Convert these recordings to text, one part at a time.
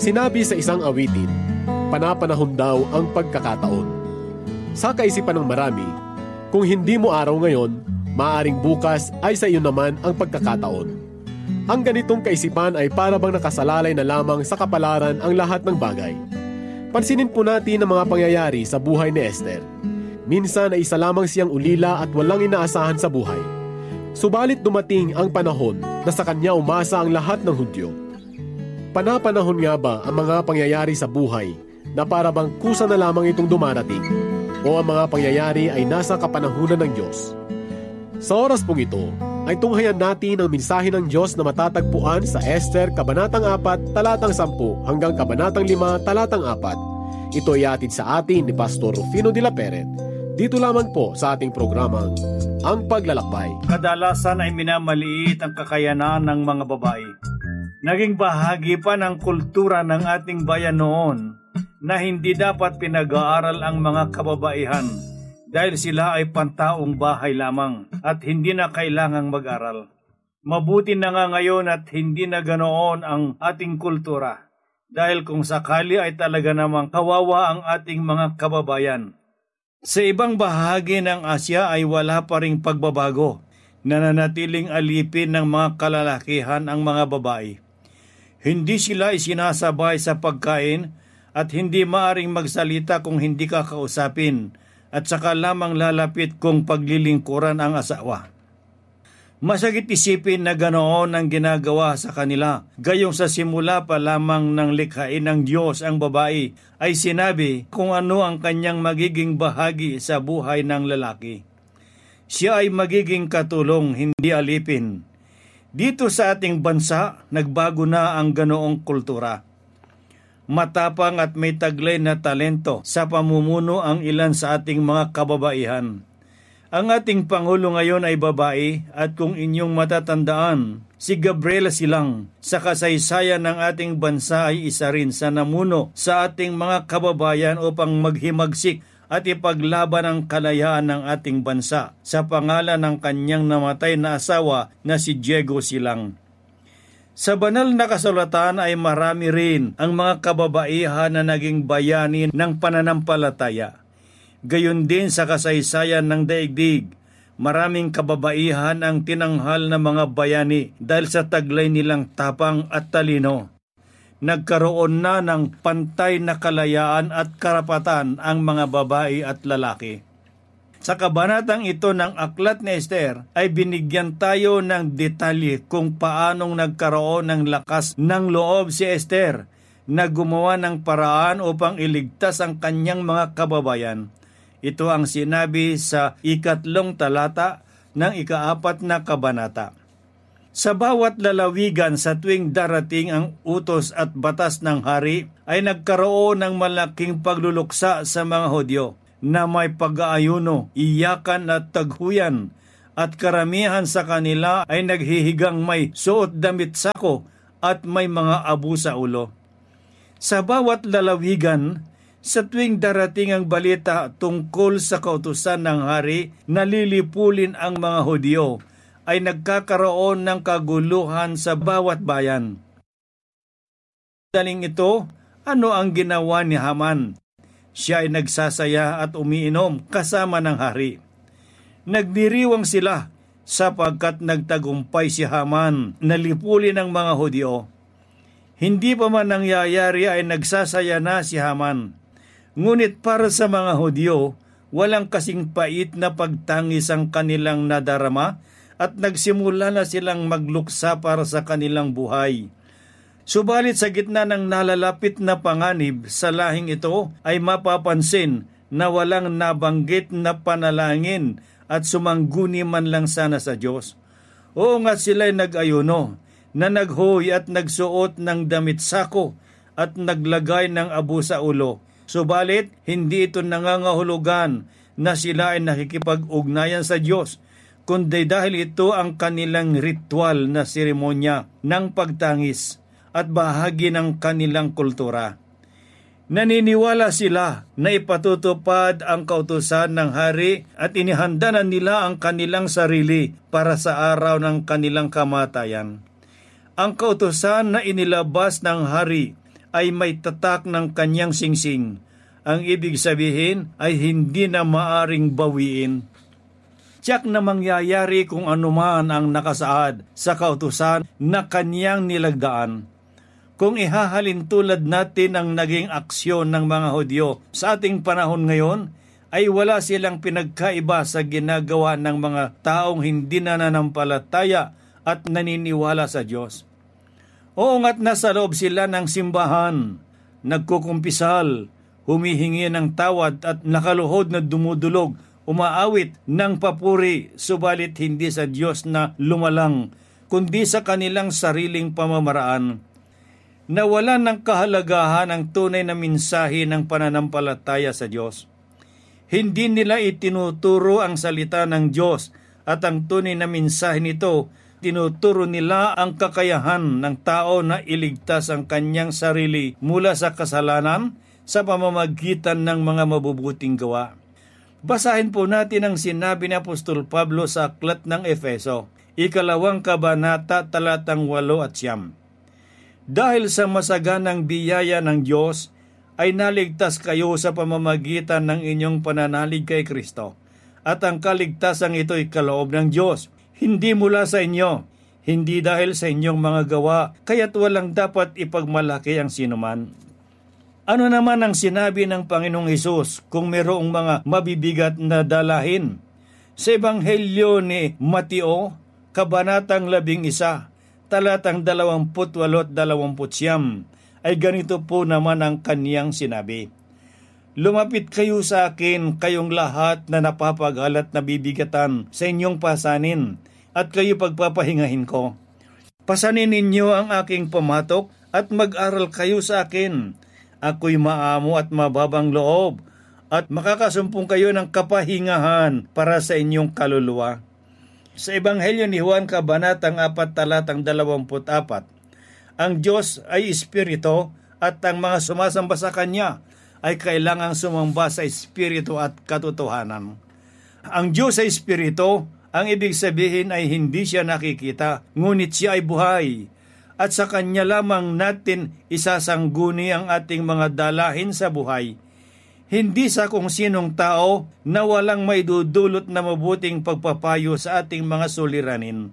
Sinabi sa isang awitin, panapanahon daw ang pagkakataon. Sa kaisipan ng marami, kung hindi mo araw ngayon, maaring bukas ay sa iyo naman ang pagkakataon. Ang ganitong kaisipan ay para bang nakasalalay na lamang sa kapalaran ang lahat ng bagay. Pansinin po natin ang mga pangyayari sa buhay ni Esther. Minsan ay isa lamang siyang ulila at walang inaasahan sa buhay. Subalit dumating ang panahon na sa kanya umasa ang lahat ng Hudyo. Panapanahon nga ba ang mga pangyayari sa buhay na para bang kusa na lamang itong dumarating? O ang mga pangyayari ay nasa kapanahunan ng Diyos? Sa oras pong ito, ay tunghayan natin ang mensahe ng Diyos na matatagpuan sa Esther, Kabanatang 4, Talatang 10 hanggang Kabanatang 5, Talatang 4. Ito ay atid sa atin ni Pastor Rufino de la Peret. Dito lamang po sa ating programang Ang Paglalakbay. Kadalasan ay minamaliit ang kakayanan ng mga babae. Naging bahagi pa ng kultura ng ating bayan noon na hindi dapat pinag-aaral ang mga kababaihan dahil sila ay pantaong bahay lamang at hindi na kailangang mag-aral. Mabuti na nga ngayon at hindi na ganoon ang ating kultura dahil kung sakali ay talaga namang kawawa ang ating mga kababayan. Sa ibang bahagi ng Asya ay wala pa ring pagbabago, nananatiling alipin ng mga kalalakihan ang mga babae. Hindi sila isinasabay sa pagkain at hindi maaring magsalita kung hindi ka kausapin at saka lamang lalapit kung paglilingkuran ang asawa. Masakit isipin na ganoon ang ginagawa sa kanila. Gayong sa simula pa lamang ng likhain ng Diyos ang babae ay sinabi kung ano ang kanyang magiging bahagi sa buhay ng lalaki. Siya ay magiging katulong, hindi alipin. Dito sa ating bansa, nagbago na ang ganoong kultura. Matapang at may taglay na talento sa pamumuno ang ilan sa ating mga kababaihan. Ang ating Pangulo ngayon ay babae at kung inyong matatandaan, si Gabriela Silang sa kasaysayan ng ating bansa ay isa rin sa namuno sa ating mga kababayan upang maghimagsik at ipaglaban ang kalayaan ng ating bansa sa pangalan ng kanyang namatay na asawa na si Diego Silang. Sa banal na kasulatan ay marami rin ang mga kababaihan na naging bayani ng pananampalataya. Gayon din sa kasaysayan ng daigdig, maraming kababaihan ang tinanghal na mga bayani dahil sa taglay nilang tapang at talino. Nagkaroon na ng pantay na kalayaan at karapatan ang mga babae at lalaki. Sa kabanatang ito ng Aklat ni Esther ay binigyan tayo ng detalye kung paanong nagkaroon ng lakas ng loob si Esther na gumawa ng paraan upang iligtas ang kanyang mga kababayan. Ito ang sinabi sa 3 talata ng 4 na kabanata. Sa bawat lalawigan sa tuwing darating ang utos at batas ng hari ay nagkaroon ng malaking pagluluksa sa mga Hudyo na may pag-aayuno, iyakan at taghuyan at karamihan sa kanila ay naghihigang may suot damit sako at may mga abo sa ulo. Sa bawat lalawigan, sa tuwing darating ang balita tungkol sa kautusan ng hari na lilipulin ang mga Hudyo, ay nagkakaroon ng kaguluhan sa bawat bayan. Daling ito, ano ang ginawa ni Haman? Siya ay nagsasaya at umiinom kasama ng hari. Nagdiriwang sila sapagkat nagtagumpay si Haman na lipulin ang mga Hudyo. Hindi pa man nangyayari ay nagsasaya na si Haman. Ngunit para sa mga Hudyo, walang kasing pait na pagtangis ang kanilang nadarama at nagsimula na silang magluksa para sa kanilang buhay. Subalit sa gitna ng nalalapit na panganib sa lahing ito ay mapapansin na walang nabanggit na panalangin at sumangguni man lang sana sa Diyos. Oo nga sila'y nag-ayuno na naghoy at nagsuot ng damit sako at naglagay ng abo sa ulo. Subalit hindi ito nangangahulugan na sila ay nakikipag-ugnayan sa Diyos, kundi dahil ito ang kanilang ritual na seremonya ng pagtangis at bahagi ng kanilang kultura. Naniniwala sila na ipatutupad ang kautusan ng hari at inihanda na nila ang kanilang sarili para sa araw ng kanilang kamatayan. Ang kautusan na inilabas ng hari ay may tatak ng kanyang singsing. Ang ibig sabihin ay hindi na maaring bawiin. Tiyak na mangyayari kung anuman ang nakasaad sa kautusan na kanyang nilagdaan. Kung ihahalin tulad natin ang naging aksyon ng mga Hudyo sa ating panahon ngayon, ay wala silang pinagkaiba sa ginagawa ng mga taong hindi nananampalataya at naniniwala sa Diyos. Oo nga't nasa loob sila ng simbahan, nagkukumpisal, humihingi ng tawad at nakaluhod na dumudulog, umaawit ng papuri, subalit hindi sa Diyos na lumalang, kundi sa kanilang sariling pamamaraan. Nawalan ng kahalagahan ang tunay na mensahe ng pananampalataya sa Diyos. Hindi nila itinuturo ang salita ng Diyos at ang tunay na mensahe nito, tinuturo nila ang kakayahan ng tao na iligtas ang kanyang sarili mula sa kasalanan sa pamamagitan ng mga mabubuting gawa. Basahin po natin ang sinabi ni Apostol Pablo sa aklat ng Efeso, 2 kabanata, talatang 8 at 9. Dahil sa masaganang biyaya ng Diyos, ay naligtas kayo sa pamamagitan ng inyong pananalig kay Kristo. At ang kaligtasan ito'y kaloob ng Diyos, hindi mula sa inyo, hindi dahil sa inyong mga gawa, kaya't walang dapat ipagmalaki ang sinuman. Ano naman ang sinabi ng Panginoong Hesus kung mayroong mga mabibigat na dalahin? Sa Ebanghelyo ni Mateo, kabanatang 11, talatang 28 at 29, ay ganito po naman ang kaniyang sinabi. Lumapit kayo sa akin, kayong lahat na napapag-al at nabibigatan sa inyong pasanin, at kayo pagpapahingahin ko. Pasanin ninyo ang aking pamatok at mag-aral kayo sa akin. Ako'y maamo at mababang loob, at makakasumpong kayo ng kapahingahan para sa inyong kaluluwa. Sa Ebanghelyo ni Juan kabanatang 4, talatang 24, ang Diyos ay Espiritu at ang mga sumasamba sa Kanya ay kailangang sumamba sa Espiritu at katotohanan. Ang Diyos ay Espiritu, ang ibig sabihin ay hindi siya nakikita, ngunit siya ay buhay. At sa Kanya lamang natin isasangguni ang ating mga dalahin sa buhay. Hindi sa kung sinong tao na walang maidudulot na mabuting pagpapayo sa ating mga suliranin.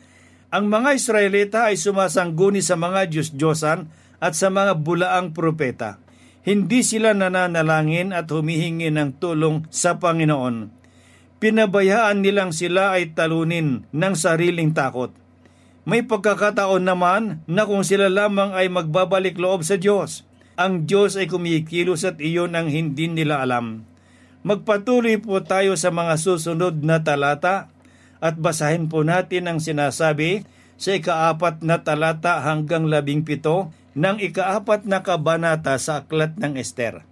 Ang mga Israelita ay sumasangguni sa mga Diyos-Diyosan at sa mga bulaang propeta. Hindi sila nananalangin at humihingi ng tulong sa Panginoon. Pinabayaan nilang sila ay talunin ng sariling takot. May pagkakataon naman na kung sila lamang ay magbabalik loob sa Diyos, ang Diyos ay kumikilos at iyon ang hindi nila alam. Magpatuloy po tayo sa mga susunod na talata at basahin po natin ang sinasabi sa 4 na talata hanggang 17 ng 4 na kabanata sa aklat ng Ester.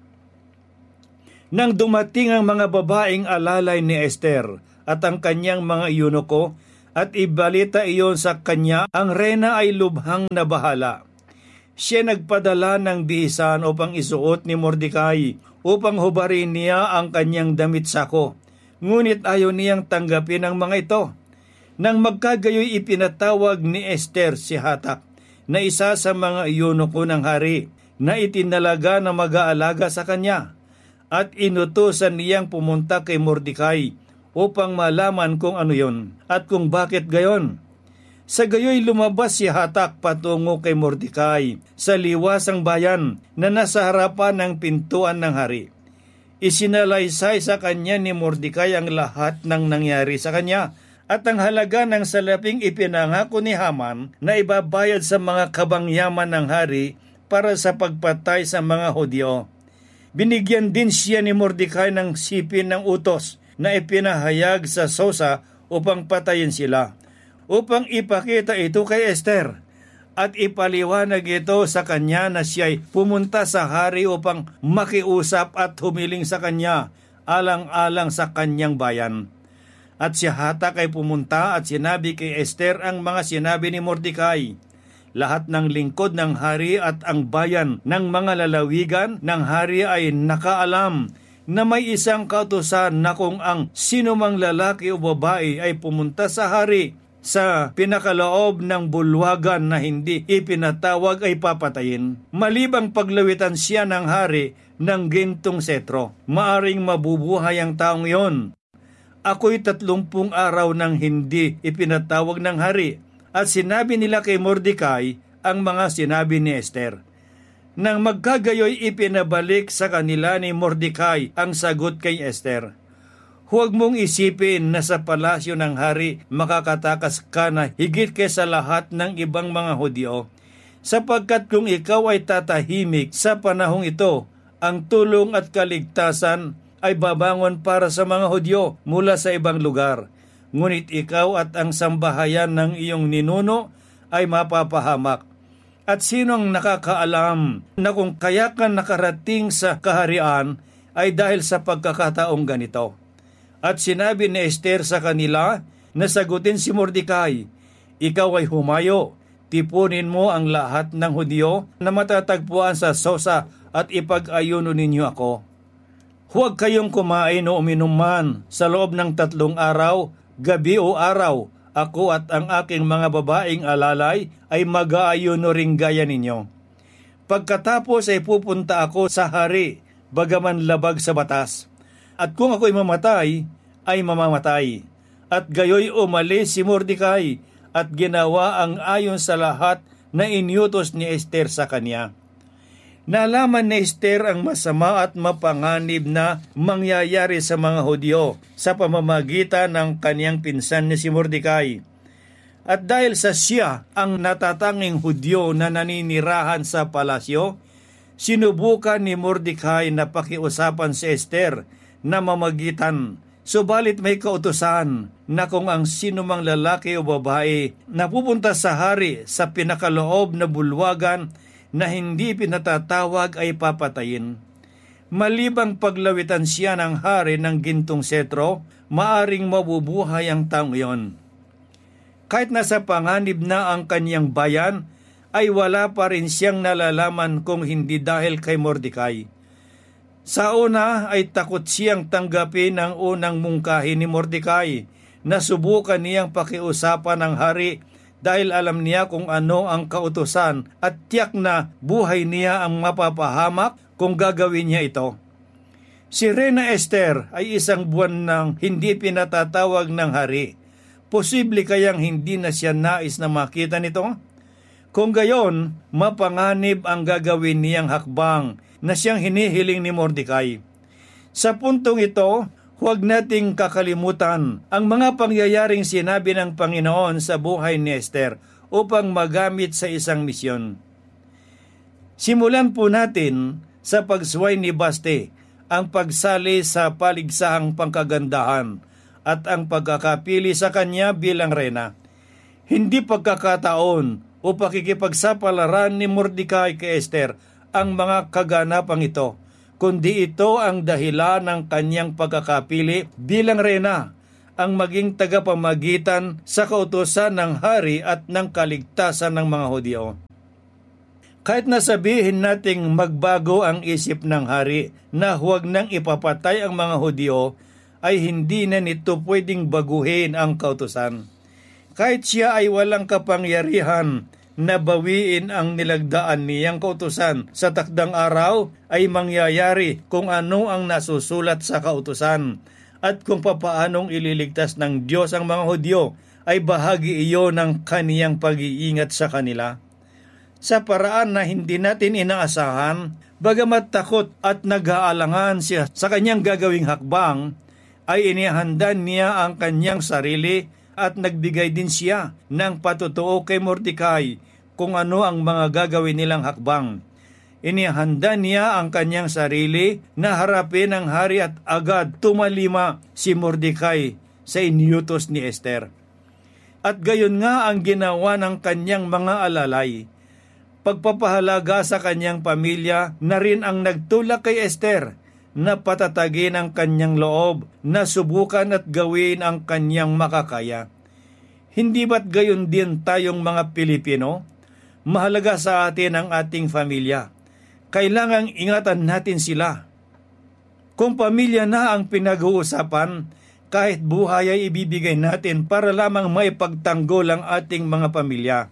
Nang dumating ang mga babaeng alalay ni Ester at ang kanyang mga eunuko, at ibalita iyon sa kanya, ang reyna ay lubhang nabahala. Siya nagpadala ng bihisan upang isuot ni Mordecai, upang hubarin niya ang kanyang damit sako. Ngunit ayaw niyang tanggapin ang mga ito. Nang magkagayoy ipinatawag ni Ester si Hatak, na isa sa mga eunuko ng hari, na itinalaga na mag-aalaga sa kanya, at inutusan niyang pumunta kay Mordecai, upang malaman kung ano yon at kung bakit gayon. Sa gayoy lumabas si Hatak patungo kay Mordecai sa liwasang bayan na nasa harapan ng pintuan ng hari. Isinalaysay sa kanya ni Mordecai ang lahat ng nangyari sa kanya at ang halaga ng salaping ipinangako ni Haman na ibabayad sa mga kabangyaman ng hari para sa pagpatay sa mga Hudyo. Binigyan din siya ni Mordecai ng sipin ng utos na ipinahayag sa Susa upang patayin sila, upang ipakita ito kay Ester at ipaliwanag ito sa kanya na siya'y pumunta sa hari upang makiusap at humiling sa kanya alang-alang sa kanyang bayan. At si Hatak ay pumunta at sinabi kay Ester ang mga sinabi ni Mordecai. Lahat ng lingkod ng hari at ang bayan ng mga lalawigan ng hari ay nakaalam na may isang kautusan na kung ang sinumang lalaki o babae ay pumunta sa hari sa pinakaloob ng bulwagan na hindi ipinatawag ay papatayin. Malibang paglawitan siya ng hari ng gintong setro, maaring mabubuhay ang taong iyon. Ako'y 30 araw nang hindi ipinatawag ng hari, at sinabi nila kay Mordecai ang mga sinabi ni Esther. Nang magkagayoy ipinabalik sa kanila ni Mordecai ang sagot kay Esther. Huwag mong isipin na sa palasyo ng hari makakatakas ka na higit kaysa lahat ng ibang mga Hudyo, sapagkat kung ikaw ay tatahimik sa panahong ito, ang tulong at kaligtasan ay babangon para sa mga Hudyo mula sa ibang lugar. Ngunit ikaw at ang sambahayan ng iyong ninuno ay mapapahamak. At sinong nakakaalam na kung kaya ka nakarating sa kaharian ay dahil sa pagkakataong ganito. At sinabi ni Esther sa kanila na sagutin si Mordecai, ikaw ay humayo, tipunin mo ang lahat ng Hudyo na matatagpuan sa Sosa at ipag-ayuno ninyo ako. Huwag kayong kumain o uminom man sa loob ng 3 araw, gabi o araw. Ako at ang aking mga babaeng alalay ay mag-aayuno ring gaya ninyo. Pagkatapos ay pupunta ako sa hari, bagaman labag sa batas. At kung ako'y mamatay, ay mamamatay. At gayoy umalis si Mordecai at ginawa ang ayon sa lahat na inyutos ni Esther sa kanya. Nalaman ni Esther ang masama at mapanganib na mangyayari sa mga Hudyo sa pamamagitan ng kaniyang pinsan ni si Mordecai. At dahil sa siya ang natatanging Hudyo na naninirahan sa palasyo, sinubukan ni Mordecai na pakiusapan si Esther na mamagitan, subalit may kautusan na kung ang sinumang lalaki o babae na pupunta sa hari sa pinakaloob na bulwagan na hindi pinatatawag ay papatayin. Malibang paglawitan siya ng hari ng gintong setro, maaring mabubuhay ang taong iyon. Kahit nasa panganib na ang kanyang bayan, ay wala pa rin siyang nalalaman kung hindi dahil kay Mordecai. Sa una ay takot siyang tanggapin ang unang mungkahi ni Mordecai na subukan niyang pakiusapan ng hari dahil alam niya kung ano ang kautusan at tiyak na buhay niya ang mapapahamak kung gagawin niya ito. Si Reyna Esther ay 1 buwan nang hindi pinatatawag ng hari. Posible kayang hindi na siya nais na makita nito? Kung gayon, mapanganib ang gagawin niyang hakbang na siyang hinihiling ni Mordecai. Sa puntong ito, huwag nating kakalimutan ang mga pangyayaring sinabi ng Panginoon sa buhay ni Esther upang magamit sa isang misyon. Simulan po natin sa pagsuway ni Basti, ang pagsali sa paligsahang pangkagandahan at ang pagkakapili sa kanya bilang reyna. Hindi pagkakataon o pakikipagsapalaran ni Mordecai kay Esther ang mga kaganapang ito, kundi ito ang dahilan ng kanyang pagkakapili bilang reyna, ang maging tagapamagitan sa kautusan ng hari at ng kaligtasan ng mga Hudyo. Kahit nasabihin nating magbago ang isip ng hari na huwag nang ipapatay ang mga Hudyo, ay hindi na nito pwedeng baguhin ang kautusan. Kahit siya ay walang kapangyarihan na bawiin ang nilagdaan niyang kautusan sa takdang araw, ay mangyayari kung ano ang nasusulat sa kautusan at kung papaanong ililigtas ng Diyos ang mga Hudyo, ay bahagi iyon ng kaniyang pag-iingat sa kanila. Sa paraan na hindi natin inaasahan, bagamat takot at nag-aalangan siya sa kanyang gagawing hakbang, ay inihanda niya ang kanyang sarili at nagbigay din siya ng patutuo kay Mordecai kung ano ang mga gagawin nilang hakbang. Inihanda niya ang kanyang sarili na harapin ang hari at agad tumalima si Mordecai sa inyutos ni Esther. At gayon nga ang ginawa ng kanyang mga alalay. Pagpapahalaga sa kanyang pamilya na rin ang nagtulak kay Esther na patatagin ang kanyang loob, na subukan at gawin ang kanyang makakaya. Hindi ba't gayon din tayong mga Pilipino? Mahalaga sa atin ang ating pamilya. Kailangang ingatan natin sila. Kung pamilya na ang pinag-uusapan, kahit buhay ay ibibigay natin para lamang maipagtanggol ang ating mga pamilya.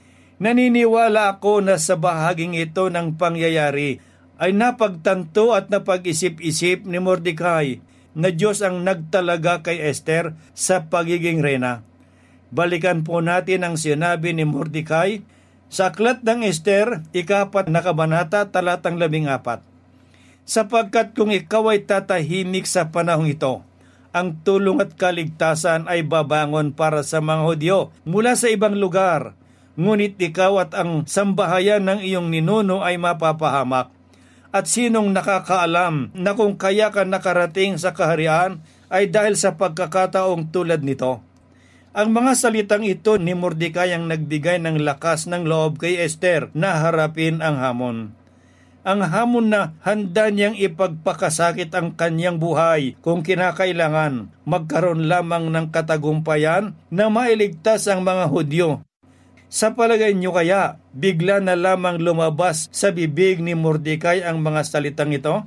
Naniniwala ako na sa bahaging ito ng pangyayari ay napagtanto at napag-isip-isip ni Mordecai na Diyos ang nagtalaga kay Esther sa pagiging reyna. Balikan po natin ang sinabi ni Mordecai sa Aklat ng Esther, 4 na kabanata, talatang 14. Sapagkat kung ikaw ay tatahimik sa panahong ito, ang tulong at kaligtasan ay babangon para sa mga Hudyo mula sa ibang lugar. Ngunit ikaw at ang sambahayan ng iyong ninuno ay mapapahamak. At sinong nakakaalam na kung kaya ka nakarating sa kaharian ay dahil sa pagkakataong tulad nito. Ang mga salitang ito ni Mordecai ang nagbigay ng lakas ng loob kay Esther na harapin ang hamon. Ang hamon na handa niyang ipagpakasakit ang kanyang buhay kung kinakailangan, magkaroon lamang ng katagumpayan na mailigtas ang mga Hudyo. Sa palagay niyo kaya, bigla na lamang lumabas sa bibig ni Mordecai ang mga salitang ito?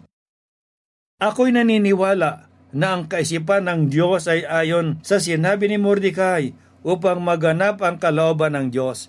Ako'y naniniwala na ang kaisipan ng Diyos ay ayon sa sinabi ni Mordecai upang maganap ang kalooban ng Diyos.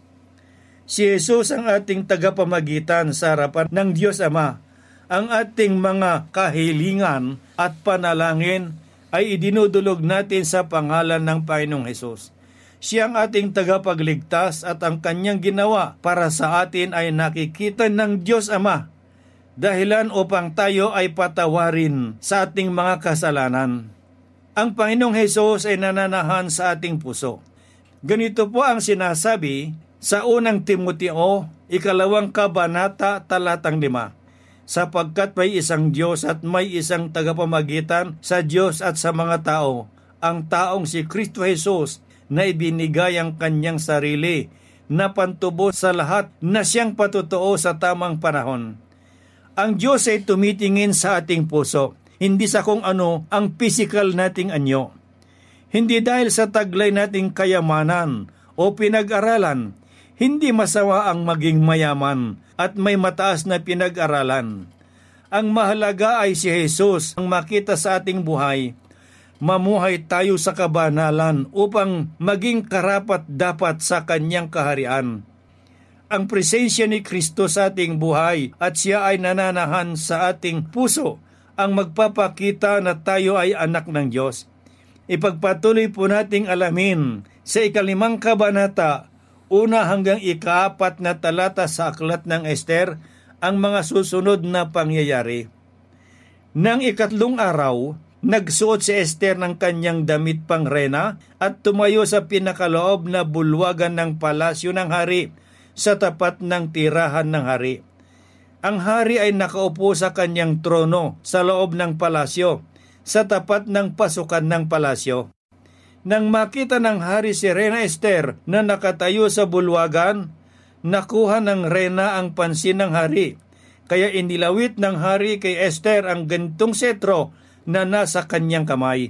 Si Jesus ang ating tagapamagitan sa harapan ng Diyos Ama. Ang ating mga kahilingan at panalangin ay idinudulog natin sa pangalan ng Panginoong Hesus. Siya ang ating tagapagligtas at ang kanyang ginawa para sa atin ay nakikita ng Diyos Ama, dahilan upang tayo ay patawarin sa ating mga kasalanan. Ang Panginoong Hesus ay nananahan sa ating puso. Ganito po ang sinasabi sa unang Timoteo, 2 kabanata, talatang 5. Sapagkat may isang Diyos at may isang tagapamagitan sa Diyos at sa mga tao, ang taong si Kristo Jesus na ibinigay ang kanyang sarili na pantubo sa lahat na siyang patutuo sa tamang panahon. Ang Diyos ay tumitingin sa ating puso, hindi sa kung ano ang pisikal nating anyo. Hindi dahil sa taglay nating kayamanan o pinag-aralan. Hindi masama ang maging mayaman at may mataas na pinag-aralan. Ang mahalaga ay si Jesus ang makita sa ating buhay. Mamuhay tayo sa kabanalan upang maging karapat-dapat sa kanyang kaharian. Ang presensya ni Kristo sa ating buhay at siya ay nananahan sa ating puso ang magpapakita na tayo ay anak ng Diyos. Ipagpatuloy po nating alamin sa 5 kabanata, 1 hanggang 4 na talata sa Aklat ng Esther ang mga susunod na pangyayari. Nang 3 araw, nagsuot si Esther ng kanyang damit pang reyna at tumayo sa pinakaloob na bulwagan ng palasyo ng hari sa tapat ng tirahan ng hari. Ang hari ay nakaupo sa kanyang trono sa loob ng palasyo sa tapat ng pasukan ng palasyo. Nang makita ng hari si Reyna Esther na nakatayo sa bulwagan, nakuha ng reyna ang pansin ng hari. Kaya inilawit ng hari kay Esther ang gintong setro na nasa kanyang kamay.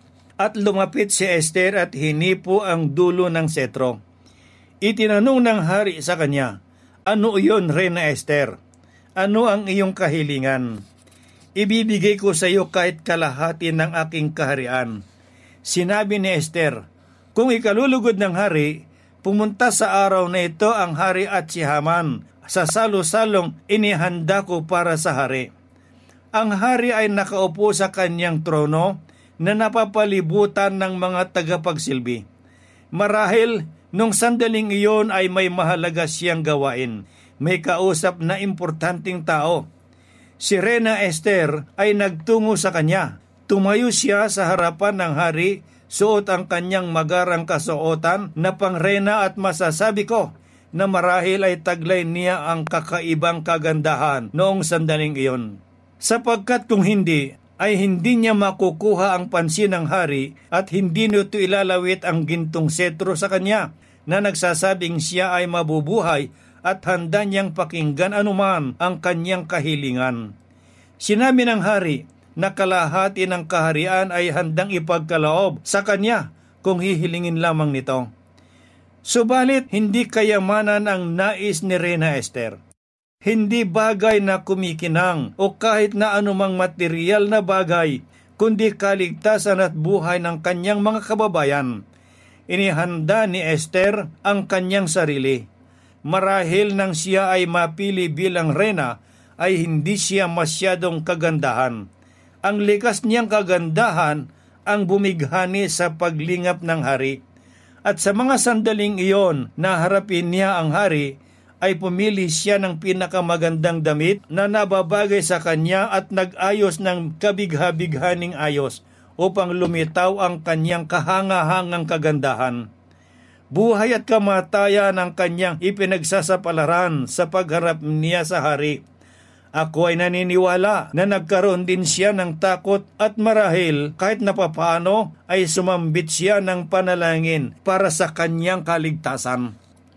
At lumapit si Esther at hinipo ang dulo ng setro. Itinanong ng hari sa kanya, "Ano iyon, Reyna Esther? Ano ang iyong kahilingan? Ibibigay ko sa iyo kahit kalahati ng aking kaharian." Sinabi ni Esther, "Kung ikalulugod ng hari, pumunta sa araw na ito ang hari at si Haman sa salo-salong inihanda ko para sa hari." Ang hari ay nakaupo sa kanyang trono na napapalibutan ng mga tagapagsilbi. Marahil, nung sandaling iyon ay may mahalaga siyang gawain. May kausap na importanteng tao. Si Reyna Esther ay nagtungo sa kanya. Tumayo siya sa harapan ng hari, suot ang kanyang magarang kasuotan na pangreyna at masasabi ko na marahil ay taglay niya ang kakaibang kagandahan noong sandaling iyon. Sapagkat kung hindi, ay hindi niya makukuha ang pansin ng hari at hindi nito ilalawit ang gintong setro sa kanya na nagsasabing siya ay mabubuhay at handa niyang pakinggan anuman ang kanyang kahilingan. Sinabi ng hari na kalahati ng kaharian ay handang ipagkaloob sa kanya kung hihilingin lamang nito. Subalit, hindi kayamanan ang nais ni Reyna Esther. Hindi bagay na kumikinang o kahit na anumang material na bagay, kundi kaligtasan at buhay ng kanyang mga kababayan. Inihanda ni Esther ang kanyang sarili. Marahil nang siya ay mapili bilang reyna, ay hindi siya masyadong kagandahan. Ang likas niyang kagandahan ang bumighani sa paglingap ng hari. At sa mga sandaling iyon na harapin niya ang hari, ay pumili siya ng pinakamagandang damit na nababagay sa kanya at nag-ayos ng kabigha-bighaning ayos upang lumitaw ang kanyang kahangahangang kagandahan. Buhay at kamatayan ang kanyang ipinagsasapalaran sa pagharap niya sa hari. Ako ay naniniwala na nagkaroon din siya ng takot at marahil kahit na papaano ay sumambit siya ng panalangin para sa kanyang kaligtasan.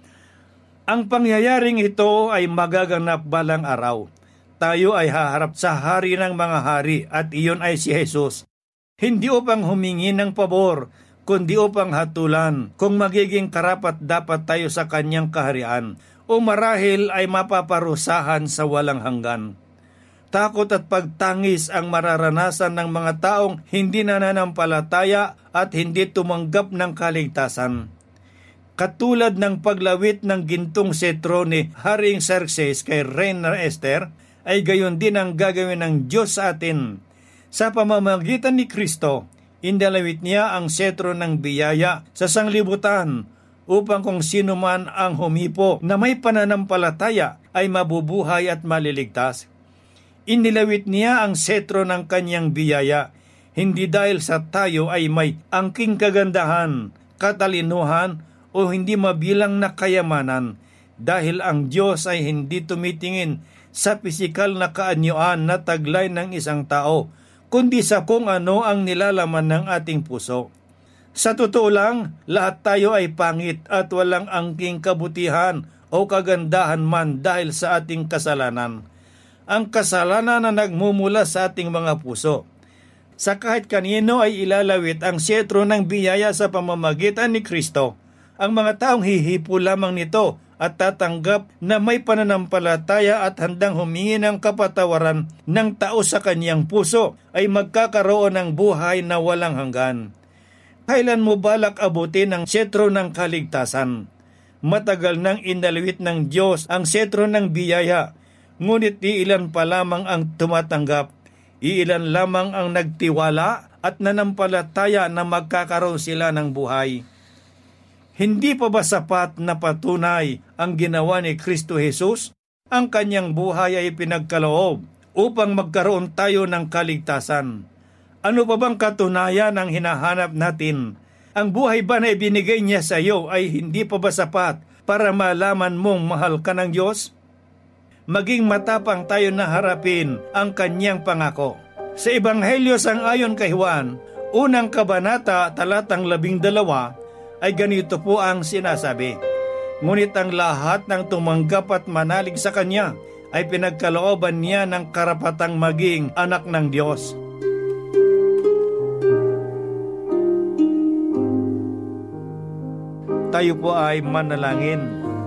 Ang pangyayaring ito ay magaganap balang araw. Tayo ay haharap sa hari ng mga hari at iyon ay si Jesus. Hindi upang humingi ng pabor, kundi upang hatulan kung magiging karapat dapat tayo sa kanyang kaharian o marahil ay mapaparusahan sa walang hanggan. Takot at pagtangis ang mararanasan ng mga taong hindi nananampalataya at hindi tumanggap ng kaligtasan. Katulad ng paglawit ng gintong setro ni Haring Xerxes kay Reyna Esther, ay gayon din ang gagawin ng Diyos sa atin. Sa pamamagitan ni Kristo, indalawit niya ang setro ng biyaya sa sanglibutan upang kung sino man ang humipo na may pananampalataya ay mabubuhay at maliligtas. Inilawit niya ang setro ng kanyang biyaya, hindi dahil sa tayo ay may angking kagandahan, katalinuhan o hindi mabilang na kayamanan, dahil ang Diyos ay hindi tumitingin sa pisikal na kaanyuan na taglay ng isang tao, kundi sa kung ano ang nilalaman ng ating puso. Sa totoo lang, lahat tayo ay pangit at walang angking kabutihan o kagandahan man dahil sa ating kasalanan. Ang kasalanan na nagmumula sa ating mga puso. Sa kahit kanino ay ilalawit ang setro ng biyaya sa pamamagitan ni Kristo. Ang mga taong hihipo lamang nito at tatanggap na may pananampalataya at handang humingi ng kapatawaran ng tao sa kanyang puso ay magkakaroon ng buhay na walang hanggan. Kailan mo balak abutin ang setro ng kaligtasan? Matagal nang inalawit ng Diyos ang setro ng biyaya, ngunit iilan pa lamang ang tumatanggap, iilan lamang ang nagtiwala at nanampalataya na magkakaroon sila ng buhay. Hindi pa ba sapat na patunay ang ginawa ni Kristo Jesus? Ang kanyang buhay ay pinagkaloob upang magkaroon tayo ng kaligtasan. Ano pa bang katunayan ang hinahanap natin? Ang buhay ba na ibinigay niya sa iyo ay hindi pa ba sapat para malaman mong mahal ka ng Diyos? Maging matapang tayo na harapin ang kanyang pangako. Sa Ebanghelyo sang-ayon kay Juan, unang kabanata talatang 12, ay ganito po ang sinasabi. Ngunit ang lahat ng tumanggap at manalig sa kanya ay pinagkalooban niya ng karapatang maging anak ng Diyos. Tayo po ay manalangin.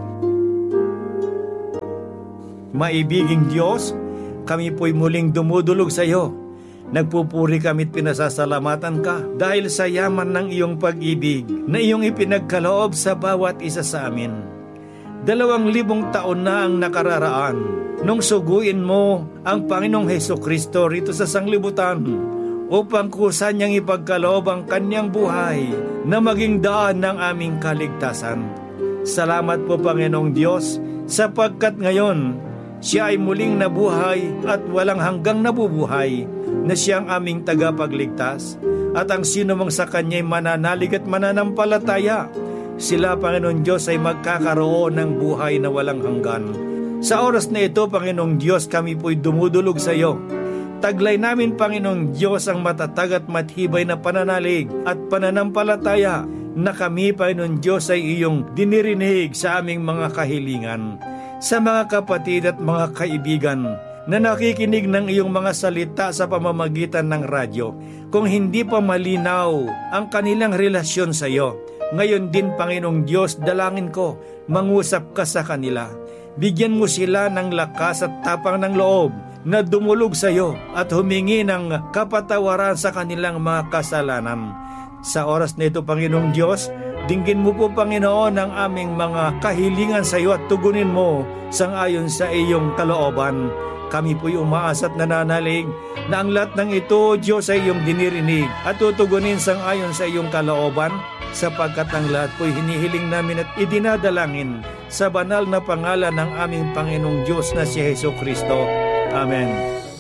Maibiging Diyos, kami po'y muling dumudulog sa iyo. Nagpupuri kami't pinasasalamatan ka dahil sa yaman ng iyong pag-ibig na iyong ipinagkaloob sa bawat isa sa amin. 2,000 taon na ang nakararaan nung suguin mo ang Panginoong Hesukristo rito sa sanglibutan upang kusa niyang ipagkaloob ang kanyang buhay na maging daan ng aming kaligtasan. Salamat po Panginoong Diyos sapagkat ngayon siya ay muling nabuhay at walang hanggang nabubuhay na siyang aming tagapagligtas at ang sino mang sa kanya'y mananalig at mananampalataya, sila Panginoon Diyos ay magkakaroon ng buhay na walang hanggan. Sa oras na ito Panginoong Diyos kami po'y dumudulog sa iyo. Taglay namin Panginoong Diyos ang matatag at matibay na pananalig at pananampalataya na kami Panginoong Diyos ay iyong dinirinig sa aming mga kahilingan. Sa mga kapatid at mga kaibigan na nakikinig ng iyong mga salita sa pamamagitan ng radyo, kung hindi pa malinaw ang kanilang relasyon sa iyo, ngayon din Panginoong Diyos, dalangin ko, mangusap ka sa kanila. Bigyan mo sila ng lakas at tapang ng loob na dumulog sa iyo at humingi ng kapatawaran sa kanilang mga kasalanan. Sa oras na ito, Panginoong Diyos, dinggin mo po, Panginoon, ang aming mga kahilingan sa iyo at tugunin mo sangayon sa iyong kalooban. Kami po'y umaasa at nananalig na ang lahat ng ito, Diyos, ay iyong dinirinig at tutugunin sangayon sa iyong kalooban, sapagkat ang lahat po'y hinihiling namin at idinadalangin sa banal na pangalan ng aming Panginoong Diyos na si Jesucristo. Amen.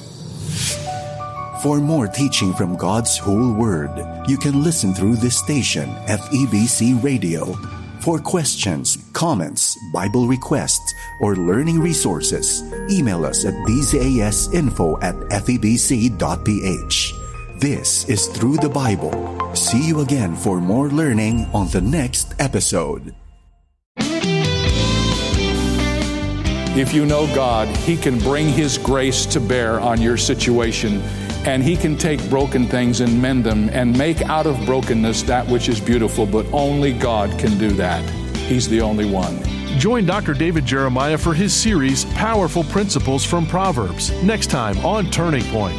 For more teaching from God's whole Word, you can listen through this station, FEBC Radio. For questions, comments, Bible requests, or learning resources, email us at bzasinfo@febc.ph. This is Through the Bible. See you again for more learning on the next episode. If you know God, He can bring His grace to bear on your situation, and He can take broken things and mend them and make out of brokenness that which is beautiful, but only God can do that. He's the only one. Join Dr. David Jeremiah for his series, Powerful Principles from Proverbs, next time on Turning Point.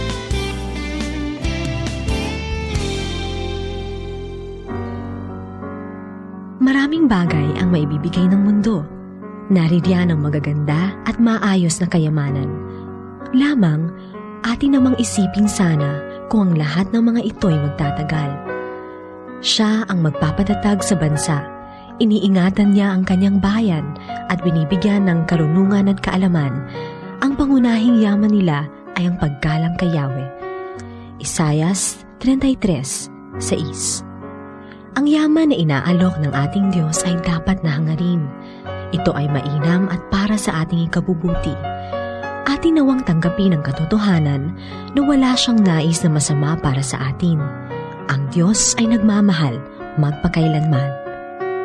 Maraming bagay ang maibibigay ng mundo. Naririyan ang magaganda at maayos na kayamanan. Lamang, atin namang isipin sana kung ang lahat ng mga ito'y magtatagal. Siya ang magpapatatag sa bansa. Iniingatan niya ang kanyang bayan at binibigyan ng karunungan at kaalaman. Ang pangunahing yaman nila ay ang paggalang kay Yahweh. Isaias 33:6. Ang yaman na inaalok ng ating Diyos ay dapat na hangarin. Ito ay mainam at para sa ating ikabubuti. Atin nawang tanggapin ang katotohanan na wala siyang nais na masama para sa atin. Ang Diyos ay nagmamahal magpakailanman.